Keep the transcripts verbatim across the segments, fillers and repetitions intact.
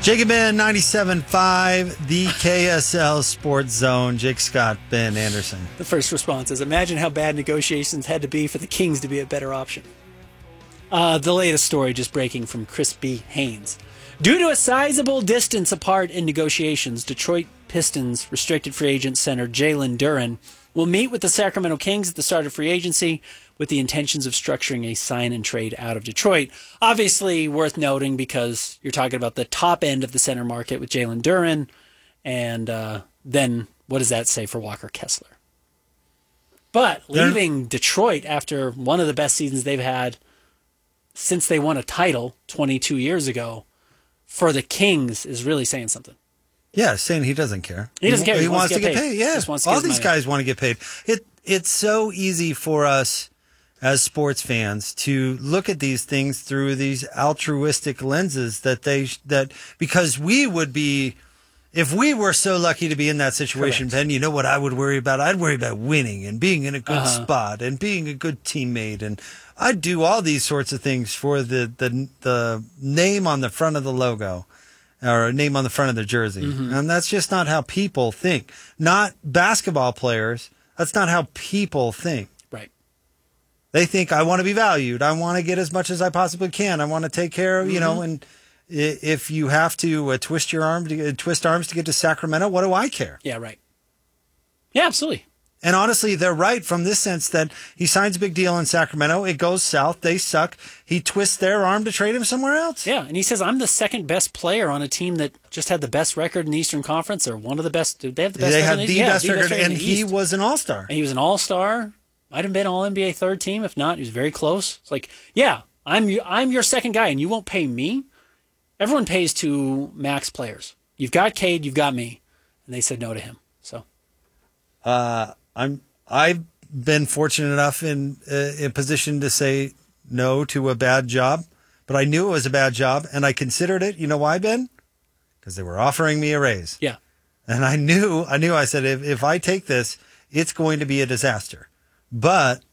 Jacob Ben, ninety-seven point five, the K S L Sports Zone. Jake Scott, Ben Anderson. The first response is, imagine how bad negotiations had to be for the Kings to be a better option. Uh, the latest story just breaking from Chris B. Haynes. Due to a sizable distance apart in negotiations, Detroit Pistons restricted free agent center Jalen Duren will meet with the Sacramento Kings at the start of free agency with the intentions of structuring a sign and trade out of Detroit. Obviously worth noting because you're talking about the top end of the center market with Jalen Duren, and uh, then what does that say for Walker Kessler? But leaving Detroit after one of the best seasons they've had since they won a title twenty-two years ago for the Kings is really saying something. Yeah, saying he doesn't care. He doesn't care. He, he wants, wants, to get, get paid. paid. Yeah, Just wants to all get these money. guys want to get paid. It It's so easy for us as sports fans to look at these things through these altruistic lenses that they that because we would be. If we were so lucky to be in that situation, Correct. Ben, you know what I would worry about? I'd worry about winning and being in a good Uh-huh. spot and being a good teammate. And I'd do all these sorts of things for the, the, the name on the front of the logo or a name on the front of the jersey. Mm-hmm. And that's just not how people think. Not basketball players. That's not how people think. Right. They think, I want to be valued. I want to get as much as I possibly can. I want to take care of, Mm-hmm. you know, and if you have to uh, twist your arm, to, uh, twist arms to get to Sacramento, what do I care? Yeah, right. Yeah, absolutely. And honestly, they're right from this sense that he signs a big deal in Sacramento. It goes south. They suck. He twists their arm to trade him somewhere else. Yeah, and he says, I'm the second best player on a team that just had the best record in the Eastern Conference, or one of the best. Did they have the best They record had in the yeah, best the record, in and the he East. was an all-star. And he was an all-star. Might have been all N B A third team. If not, he was very close. It's like, yeah, I'm I'm your second guy, and you won't pay me? Everyone pays to max players. You've got Cade, you've got me. And they said no to him. So, Uh, I'm I've been fortunate enough in uh, in position to say no to a bad job, but I knew it was a bad job, and I considered it. You know why, Ben? Because they were offering me a raise. yeah. And I knew, I knew, I said, if, if I take this, it's going to be a disaster. But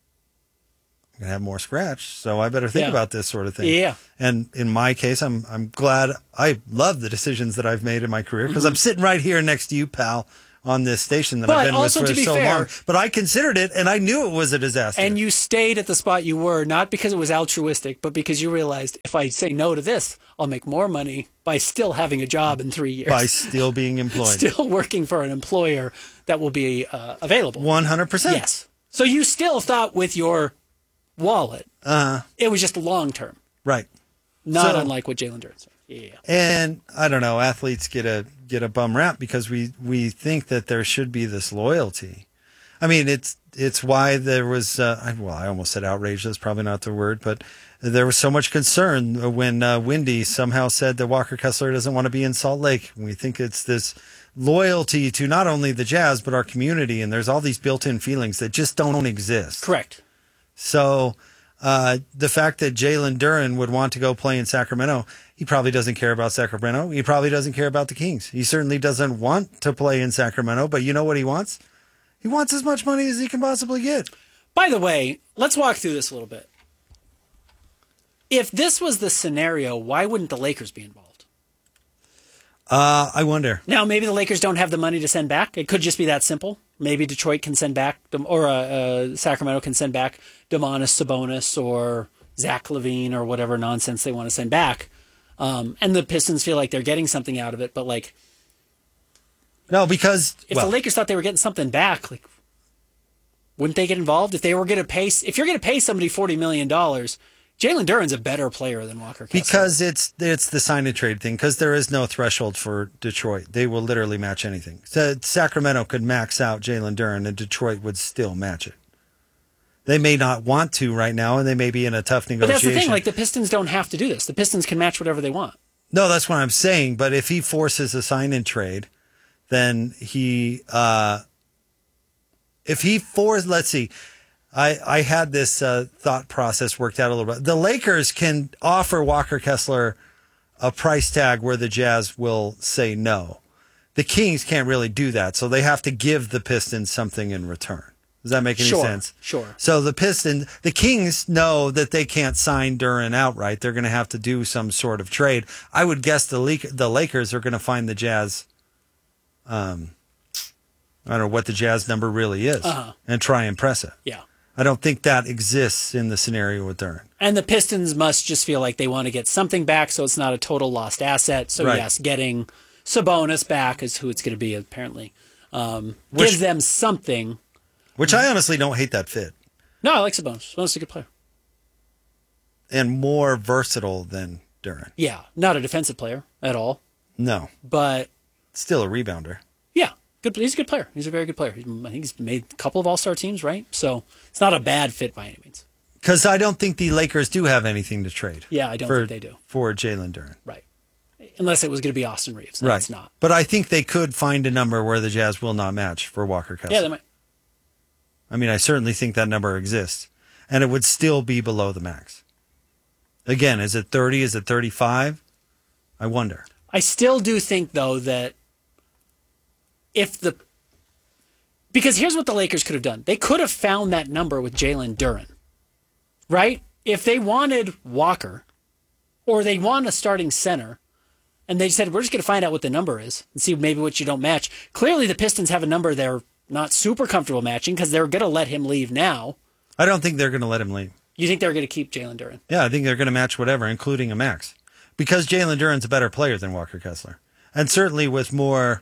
I'm going to have more scratch, so I better think Yeah. about this sort of thing. Yeah. And in my case, I'm I'm glad, I love the decisions that I've made in my career because Mm-hmm. I'm sitting right here next to you, pal, on this station that But I've been with also, for to be so fair- long. But I considered it, and I knew it was a disaster. And you stayed at the spot you were, not because it was altruistic, but because you realized if I say no to this, I'll make more money by still having a job in three years. By still being employed. Still working for an employer that will be uh, available. one hundred percent. Yes. So you still thought with your wallet, Uh, it was just long term, right. not So- unlike what Jalen Duren said. Yeah. And I don't know, athletes get a get a bum rap because we, we think that there should be this loyalty. I mean, it's it's why there was uh, I- well, I almost said outrage. That's probably not the word, but there was so much concern when uh, Wendy somehow said that Walker Kessler doesn't want to be in Salt Lake. We think it's this loyalty to not only the Jazz but our community, and there's all these built-in feelings that just don't exist. Correct. So uh, the fact that Jalen Duren would want to go play in Sacramento, he probably doesn't care about Sacramento. He probably doesn't care about the Kings. He certainly doesn't want to play in Sacramento, but you know what he wants? He wants as much money as he can possibly get. By the way, let's walk through this a little bit. If this was the scenario, why wouldn't the Lakers be involved? Uh, I wonder. Now, maybe the Lakers don't have the money to send back. It could just be that simple. Maybe Detroit can send back, or uh, uh, Sacramento can send back Domantas Sabonis or Zach LaVine or whatever nonsense they want to send back. Um, and the Pistons feel like they're getting something out of it. But, like, No, because if well, the Lakers thought they were getting something back, like, wouldn't they get involved? If they were going to pay, if you're going to pay somebody forty million dollars, Jalen Duren's a better player than Walker Kessler. because it's it's the sign and trade thing. Because there is no threshold for Detroit. They will literally match anything. So Sacramento could max out Jalen Duren, and Detroit would still match it. They may not want to right now, and they may be in a tough But negotiation. that's the thing. Like, the Pistons don't have to do this. The Pistons can match whatever they want. No, that's what I'm saying. But if he forces a sign and trade, then he, uh, if he forces, let's see, I, I had this uh, thought process worked out a little bit. The Lakers can offer Walker Kessler a price tag where the Jazz will say no. The Kings can't really do that, so they have to give the Pistons something in return. Does that make any Sure, sense? sure. So the Pistons, the Kings know that they can't sign Duran outright. They're going to have to do some sort of trade. I would guess the Le- the Lakers are going to find the Jazz. Um, I don't know what the Jazz number really is, uh-huh. and try and press it. Yeah. I don't think that exists in the scenario with Duran. And the Pistons must just feel like they want to get something back, so it's not a total lost asset. So Right. yes, getting Sabonis back is who it's going to be. Apparently, um, Which- gives them something. Which I honestly don't hate that fit, No, I like Sabonis. Sabonis is a good player. and more versatile than Duran. Yeah, not a defensive player at all, No, but still a rebounder. yeah, good. He's a good player. He's a very good player. He's- I think he's made a couple of All-Star teams, right? So it's not a bad fit by any means. Because I don't think the Lakers do have anything to trade. Yeah, I don't for, think they do. for Jalen Duran. Right. Unless it was going to be Austin Reeves. And Right. It's not. But I think they could find a number where the Jazz will not match for Walker Kessler. Yeah, they might. I mean, I certainly think that number exists, and it would still be below the max. Again, is it thirty? Is it thirty-five? I wonder. I still do think, though, that if the... Because here's what the Lakers could have done. They could have found that number with Jalen Duran, right? If they wanted Walker, or they want a starting center, and they said, we're just going to find out what the number is and see maybe what you don't match. Clearly, the Pistons have a number they're not super comfortable matching because they're going to let him leave now. I don't think they're going to let him leave. You think they're going to keep Jalen Duran? Yeah, I think they're going to match whatever, including a max. Because Jalen Duran's a better player than Walker Kessler. And certainly with more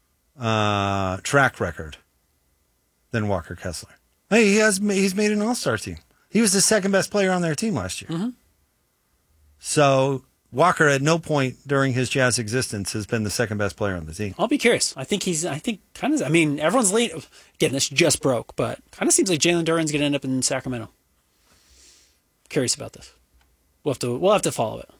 uh, track record than Walker Kessler. Hey, he has he's made an all-star team. He was the second best player on their team last year. Mm-hmm. So Walker at no point during his Jazz existence has been the second best player on the team. I'll be curious. I think he's, I think kind of, I mean, everyone's lead. Again, this just broke, but kind of seems like Jalen Duran's going to end up in Sacramento. Curious about this. We'll have to, we'll have to follow it.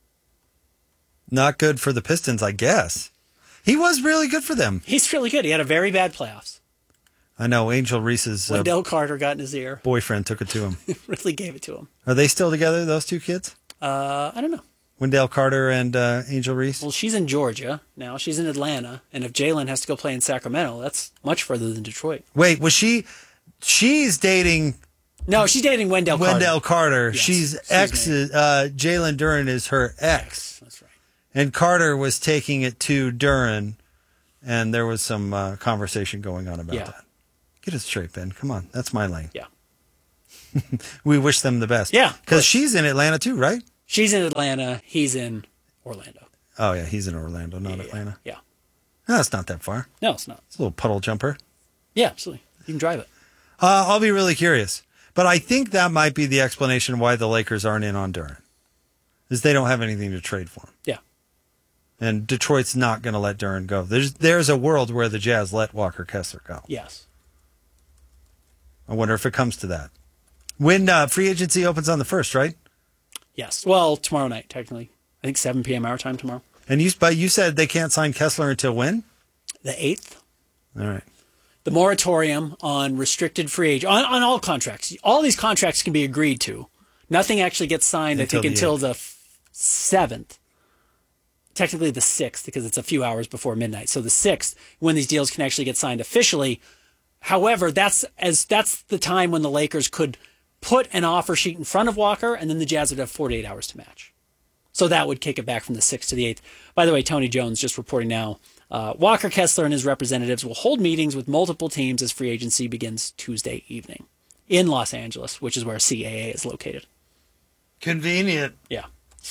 Not good for the Pistons, I guess. He was really good for them. He's really good. He had a very bad playoffs. I know Angel Reese's uh, Wendell Carter got in his ear. boyfriend took it to him. Really gave it to him. Are they still together, those two kids? Uh, I don't know. Wendell Carter and uh, Angel Reese? Well, she's in Georgia now. She's in Atlanta, and if Jalen has to go play in Sacramento, that's much further than Detroit. Wait, was she? She's dating No, she's dating Wendell Carter. Wendell Carter. Yes, she's she's ex. married. Uh, Jalen Duran is her ex, That's right. and Carter was taking it to Duran, and there was some uh, conversation going on about Yeah. that. Get it straight, Ben. Come on, that's my lane. Yeah. We wish them the best. Yeah, of because course. she's in Atlanta too, right? She's in Atlanta. He's in Orlando. Oh yeah, he's in Orlando, not Yeah, Atlanta. Yeah. No, it's not that far. No, it's not. It's a little puddle jumper. Yeah, absolutely. You can drive it. Uh, I'll be really curious. But I think that might be the explanation why the Lakers aren't in on Duran. Is they don't have anything to trade for him. Yeah. And Detroit's not going to let Duran go. There's there's a world where the Jazz let Walker Kessler go. Yes. I wonder if it comes to that. When uh, free agency opens on the first, right? Yes. Well, tomorrow night, technically. I think seven p.m. our time tomorrow. And you but you said they can't sign Kessler until when? The eighth. All right. The moratorium on restricted free agent, on, on all contracts. All these contracts can be agreed to. Nothing actually gets signed, Until I think, the until eighth. the f- seventh. Technically the sixth, because it's a few hours before midnight. So the sixth, when these deals can actually get signed officially. However, that's as that's the time when the Lakers could put an offer sheet in front of Walker, and then the Jazz would have forty-eight hours to match. So that would kick it back from the sixth to the eighth. By the way, Tony Jones just reporting now, uh, Walker Kessler and his representatives will hold meetings with multiple teams as free agency begins Tuesday evening in Los Angeles, which is where C A A is located. Convenient. Yeah.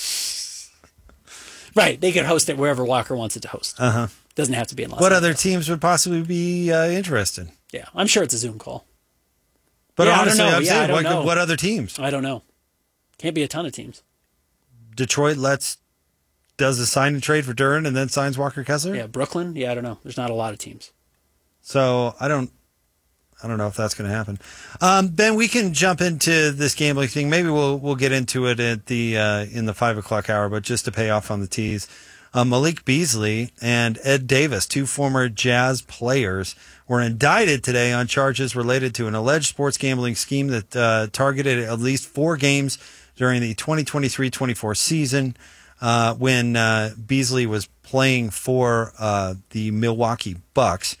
Right. They could host it wherever Walker wants it to host. Uh-huh. Doesn't have to be in Los What Angeles. other teams would possibly be uh, interested? Yeah. I'm sure it's a Zoom call. But Yeah, I don't honestly, know. I'm Yeah, saying, I don't what, know. what other teams? I don't know. Can't be a ton of teams. Detroit lets does a sign and trade for Duran and then signs Walker Kessler? Yeah. Brooklyn. Yeah. I don't know. There's not a lot of teams. So I don't, I don't know if that's going to happen. Um, Ben, we can jump into this gambling thing. Maybe we'll we'll get into it at the uh, in the five o'clock hour. But just to pay off on the teas, uh, Malik Beasley and Ed Davis, two former Jazz players, were indicted today on charges related to an alleged sports gambling scheme that uh, targeted at least four games during the twenty twenty-three twenty-four season. Uh, when uh, Beasley was playing for uh, the Milwaukee Bucks.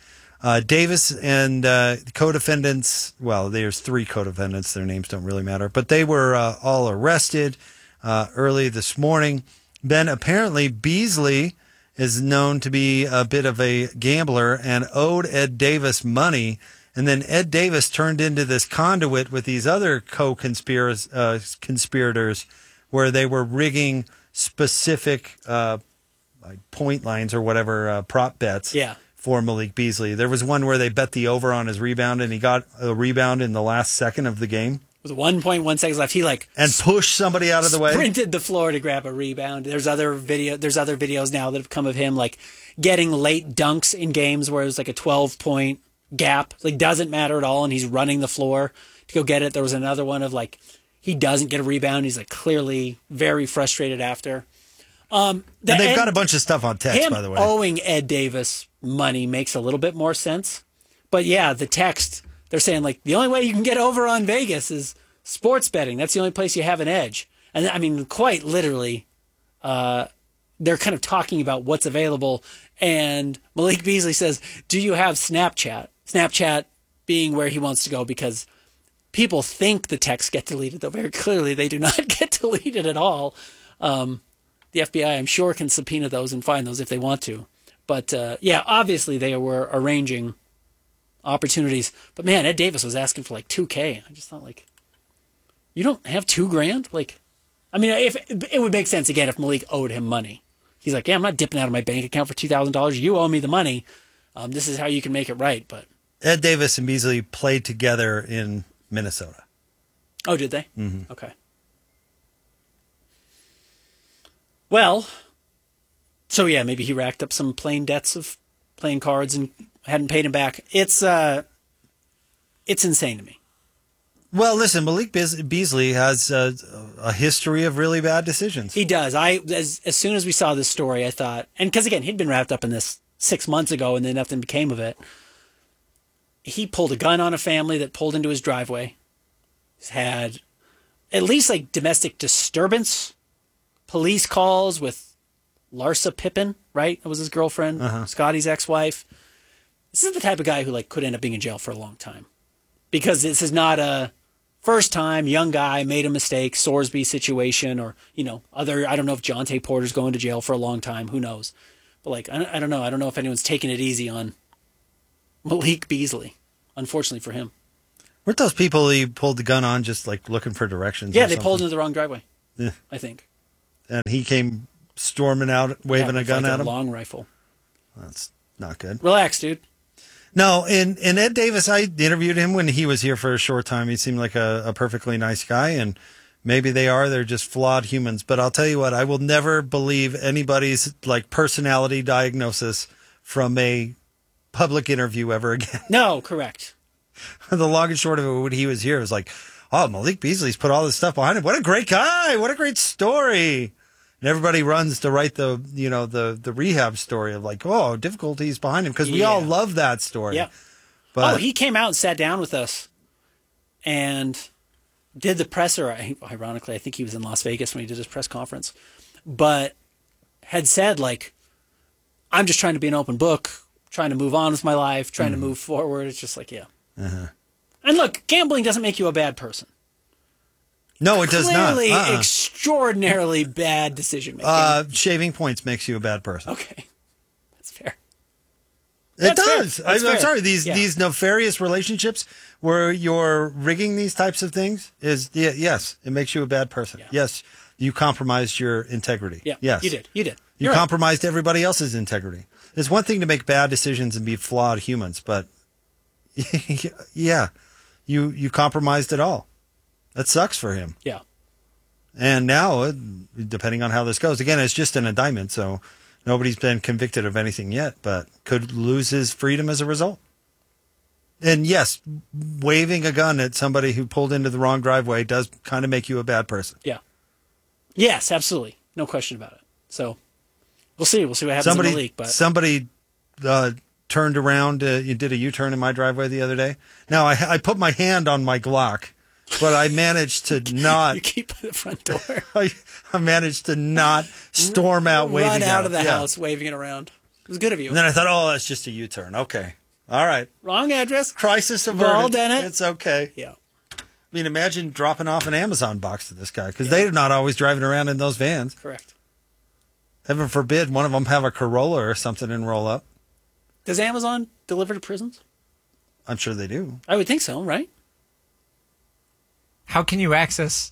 Uh, Davis and uh, co-defendants, well, there's three co-defendants. Their names don't really matter. But they were uh, all arrested uh, early this morning. Then apparently Beasley is known to be a bit of a gambler and owed Ed Davis money. And then Ed Davis turned into this conduit with these other co-conspirators uh, conspirators where they were rigging specific uh, like point lines or whatever, uh, prop bets. Yeah. For Malik Beasley. There was one where they bet the over on his rebound, and he got a rebound in the last second of the game. With one point one seconds left, he like and pushed somebody out of the way. Sprinted the floor to grab a rebound. There's other video. There's other videos now that have come of him like getting late dunks in games where it was like a twelve point gap. Like doesn't matter at all, and he's running the floor to go get it. There was another one of like he doesn't get a rebound. He's like clearly very frustrated after. Um, the and they've Ed, got a bunch of stuff on text, him by the way. Owing Ed Davis money makes a little bit more sense. But yeah, the text, they're saying like the only way you can get over on Vegas is sports betting. That's the only place you have an edge. And I mean, quite literally, uh, they're kind of talking about what's available. And Malik Beasley says, do you have Snapchat? Snapchat being where he wants to go because people think the texts get deleted, though very clearly they do not get deleted at all. Um, The F B I, I'm sure, can subpoena those and find those if they want to. But, uh, yeah, obviously they were arranging opportunities. But, man, Ed Davis was asking for, like, two K. I just thought, like, you don't have two grand? Like, I mean, if it would make sense, again, if Malik owed him money. He's like, yeah, I'm not dipping out of my bank account for two thousand dollars. You owe me the money. Um, this is how you can make it right. But Ed Davis and Beasley played together in Minnesota. Oh, did they? Mm-hmm. Okay. Well, so yeah, maybe he racked up some playing debts of playing cards and hadn't paid him back. It's uh, it's insane to me. Well, listen, Malik Beasley has a, a history of really bad decisions. He does. I as as soon as we saw this story, I thought, and because again, he'd been wrapped up in this six months ago, and then nothing became of it. He pulled a gun on a family that pulled into his driveway. He's had at least like domestic disturbance, police calls with Larsa Pippen, right? That was his girlfriend, uh-huh. Scotty's ex-wife. This is the type of guy who like could end up being in jail for a long time, because this is not a first time young guy made a mistake, Sorsby situation, or you know other. I don't know if Jonte Porter's going to jail for a long time. Who knows? But like I, I don't know. I don't know if anyone's taking it easy on Malik Beasley. Unfortunately for him. Weren't those people he pulled the gun on just like looking for directions? Yeah, or they something? pulled into the wrong driveway. Yeah. I think. And he came storming out, waving yeah, a gun like at a him. Long rifle. That's not good. Relax, dude. No, and, and Ed Davis, I interviewed him when he was here for a short time. He seemed like a, a perfectly nice guy, and maybe they are. They're just flawed humans. But I'll tell you what, I will never believe anybody's like personality diagnosis from a public interview ever again. No, correct. The long and short of it, when he was here, was like, oh, Malik Beasley's put all this stuff behind him. What a great guy. What a great story. And everybody runs to write the, you know, the, the rehab story of like, oh, difficulties behind him. Because we Yeah. all love that story. Yeah. But oh, he came out and sat down with us and did the presser. Ironically, I think he was in Las Vegas when he did his press conference. But had said, like, I'm just trying to be an open book, trying to move on with my life, trying Mm-hmm. to move forward. It's just like, yeah. Uh-huh. And look, gambling doesn't make you a bad person. No, it does not. Clearly, Uh-uh. extraordinarily bad decision making. Uh, shaving points makes you a bad person. Okay, that's fair. It That's fair. does. I, That's I'm fair. sorry. These Yeah. these nefarious relationships where you're rigging these types of things is yeah, yes, it makes you a bad person. Yeah. Yes, you compromised your integrity. Yeah, Yes, you did. You did. You You're right. compromised everybody else's integrity. It's one thing to make bad decisions and be flawed humans, but yeah, you you compromised it all. That sucks for him. Yeah. And now, uh, depending on how this goes, again, it's just an indictment, so nobody's been convicted of anything yet, but could lose his freedom as a result. And yes, waving a gun at somebody who pulled into the wrong driveway does kind of make you a bad person. Yeah. Yes, absolutely. No question about it. So we'll see. We'll see what happens Somebody, in the league. But somebody uh, turned around, uh, you did a U-turn in my driveway the other day. Now, I, I put my hand on my Glock, but I managed to not. you keep at the front door. I, I managed to not storm out waving Run out of the Yeah. house, waving it around. It was good of you. And then I thought, oh, that's just a U-turn. Okay. All right. Wrong address. Crisis We've all averted. done it. It's okay. Yeah. I mean, imagine dropping off an Amazon box to this guy because they're not always driving around in those vans. Correct. Heaven forbid one of them have a Corolla or something and roll up. Does Amazon deliver to prisons? I'm sure they do. I would think so, right? How can you access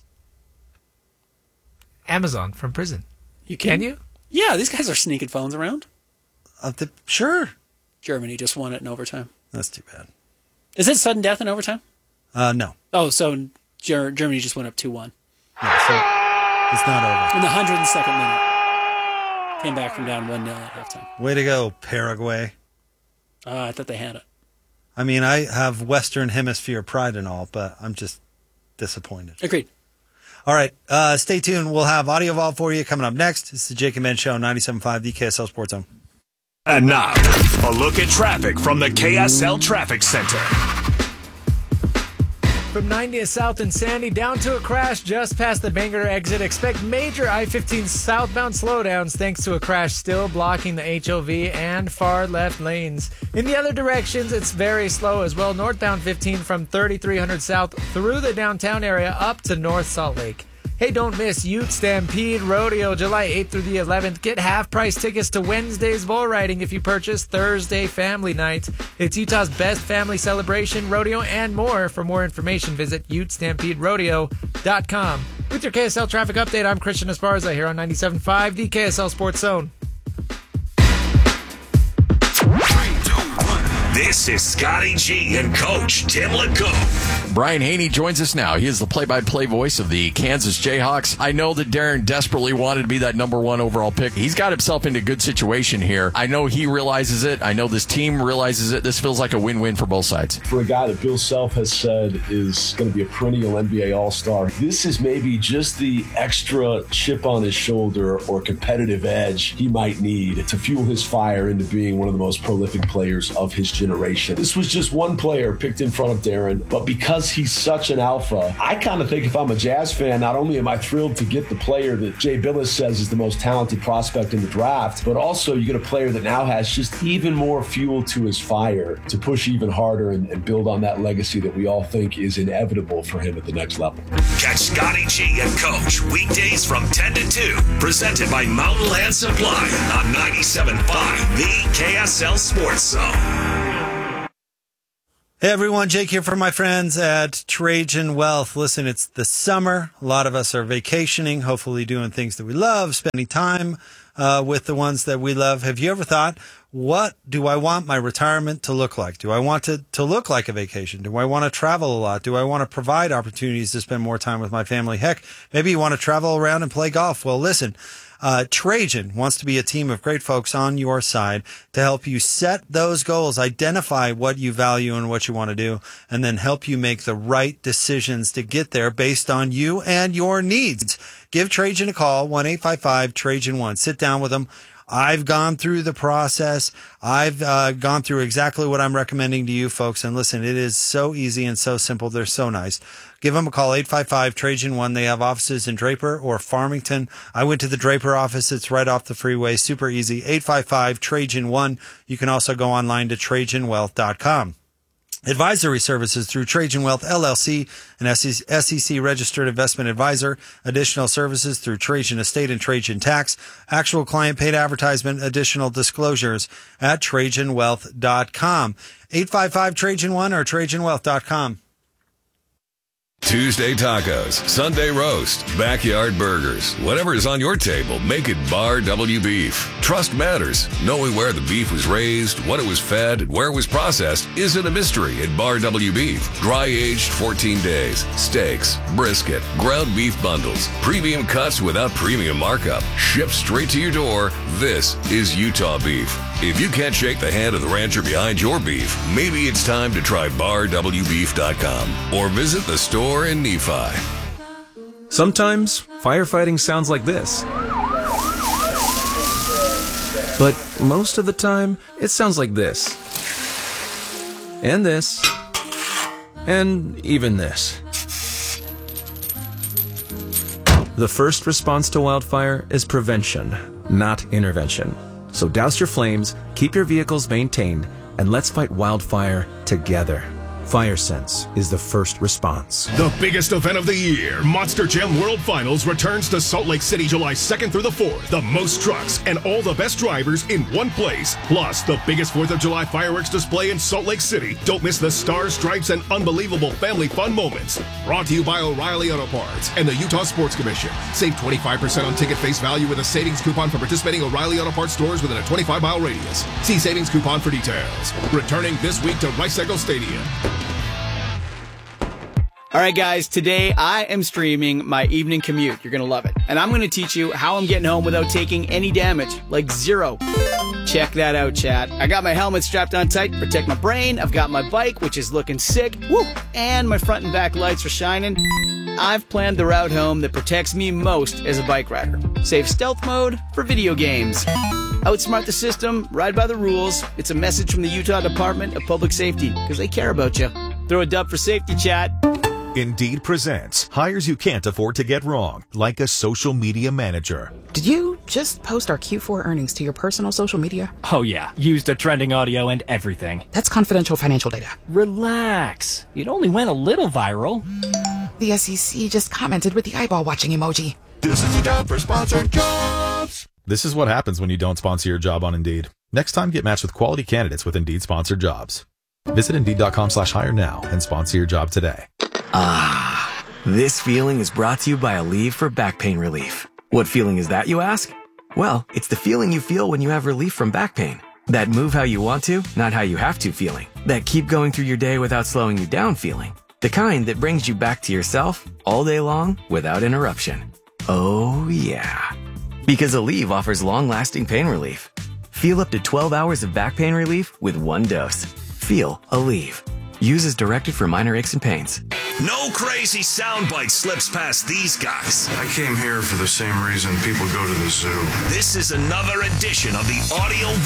Amazon from prison? You can. Can you? Yeah, these guys are sneaking phones around. Uh, the, sure. Germany just won it in overtime. That's too bad. Is it sudden death in overtime? Uh, no. Oh, so Ger- Germany just went up two one. Yeah, so it's not over. In the one hundred second minute. Came back from down one nil at halftime. Way to go, Paraguay. Uh, I thought they had it. I mean, I have Western Hemisphere pride and all, but I'm just disappointed. Agreed. All right. Uh, stay tuned. We'll have Audio Vault for you coming up next. It's the Jake and Ben Show, ninety-seven point five, the K S L Sports Zone. And now, a look at traffic from the K S L Traffic Center. From ninetieth South and Sandy down to a crash just past the Bangor exit. Expect major I fifteen southbound slowdowns thanks to a crash still blocking the H O V and far left lanes. In the other directions, it's very slow as well. Northbound fifteen from thirty-three hundred South through the downtown area up to North Salt Lake. Hey, don't miss Ute Stampede Rodeo July eighth through the eleventh. Get half-price tickets to Wednesday's bull riding if you purchase Thursday family night. It's Utah's best family celebration, rodeo, and more. For more information, visit ute stampede rodeo dot com. With your K S L traffic update, I'm Christian Esparza here on ninety-seven point five, the K S L Sports Zone. This is Scotty G and Coach Tim LeCouf. Brian Haney joins us now. He is the play-by-play voice of the Kansas Jayhawks. I know that Darren desperately wanted to be that number one overall pick. He's got himself into a good situation here. I know he realizes it. I know this team realizes it. This feels like a win-win for both sides. For a guy that Bill Self has said is going to be a perennial N B A All-Star, this is maybe just the extra chip on his shoulder or competitive edge he might need to fuel his fire into being one of the most prolific players of his generation. This was just one player picked in front of Darren, but because he's such an alpha, I kind of think if I'm a Jazz fan, not only am I thrilled to get the player that Jay Billis says is the most talented prospect in the draft, but also you get a player that now has just even more fuel to his fire to push even harder and, and build on that legacy that we all think is inevitable for him at the next level. Catch Scotty G and Coach weekdays from ten to two, presented by Mountain Land Supply on ninety-seven point five, the K S L Sports Zone. Hey everyone, Jake here for my friends at Trajan Wealth. Listen, it's the summer. A lot of us are vacationing, hopefully doing things that we love, spending time uh, with the ones that we love. Have you ever thought, what do I want my retirement to look like? Do I want it to look like a vacation? Do I want to travel a lot? Do I want to provide opportunities to spend more time with my family? Heck, maybe you want to travel around and play golf. Well, listen. Uh, Trajan wants to be a team of great folks on your side to help you set those goals, identify what you value and what you want to do, and then help you make the right decisions to get there based on you and your needs. Give Trajan a call, one eight five five Trajan one. Sit down with them. I've gone through the process. I've uh, gone through exactly what I'm recommending to you folks. And listen, it is so easy and so simple. They're so nice. Give them a call, eight five five Trajan one. They have offices in Draper or Farmington. I went to the Draper office. It's right off the freeway. Super easy. eight five five Trajan one. You can also go online to trajan wealth dot com. Advisory services through Trajan Wealth, L L C, an S E C registered investment advisor. Additional services through Trajan Estate and Trajan Tax. Actual client paid advertisement. Additional disclosures at trajan wealth dot com. eight five five Trajan one or trajan wealth dot com. Tuesday tacos, Sunday roast, backyard burgers. Whatever is on your table, make it Bar W Beef. Trust matters. Knowing where the beef was raised, what it was fed, and where it was processed isn't a mystery at Bar W Beef. Dry aged fourteen days. Steaks, brisket, ground beef bundles, premium cuts without premium markup. Shipped straight to your door. This is Utah beef. If you can't shake the hand of the rancher behind your beef, maybe it's time to try bar w beef dot com or visit the store in Nephi. Sometimes firefighting sounds like this. But most of the time, it sounds like this. And this. And even this. The first response to wildfire is prevention, not intervention. So douse your flames, keep your vehicles maintained, and let's fight wildfire together. FireSense is the first response. The biggest event of the year, Monster Jam World Finals, returns to Salt Lake City July second through the fourth. The most trucks and all the best drivers in one place. Plus, the biggest fourth of July fireworks display in Salt Lake City. Don't miss the stars, stripes, and unbelievable family fun moments. Brought to you by O'Reilly Auto Parts and the Utah Sports Commission. Save twenty-five percent on ticket face value with a savings coupon for participating O'Reilly Auto Parts stores within a twenty-five mile radius. See savings coupon for details. Returning this week to Rice Eccles Stadium. All right, guys, today I am streaming my evening commute. You're going to love it. And I'm going to teach you how I'm getting home without taking any damage, like zero. Check that out, chat. I got my helmet strapped on tight to protect my brain. I've got my bike, which is looking sick. Woo! And my front and back lights are shining. I've planned the route home that protects me most as a bike rider. Save stealth mode for video games. Outsmart the system, ride by the rules. It's a message from the Utah Department of Public Safety, because they care about you. Throw a dub for safety, chat. Indeed presents hires you can't afford to get wrong, like a social media manager. Did you just post our Q four earnings to your personal social media? Oh yeah, used the trending audio and everything. That's confidential financial data. Relax. It only went a little viral. The S E C just commented with the eyeball watching emoji. This is a job for sponsored jobs. This is what happens when you don't sponsor your job on Indeed. Next time, get matched with quality candidates with Indeed sponsored jobs. Visit Indeed.com slash hire now and sponsor your job today. Ah, this feeling is brought to you by Aleve for back pain relief. What feeling is that, you ask? Well, it's the feeling you feel when you have relief from back pain. That move how you want to, not how you have to feeling. That keep going through your day without slowing you down feeling. The kind that brings you back to yourself all day long without interruption. Oh yeah. Because Aleve offers long-lasting pain relief. Feel up to twelve hours of back pain relief with one dose. Feel Aleve. Use as directed for minor aches and pains. No crazy soundbite slips past these guys. I came here for the same reason people go to the zoo. This is another edition of the Audio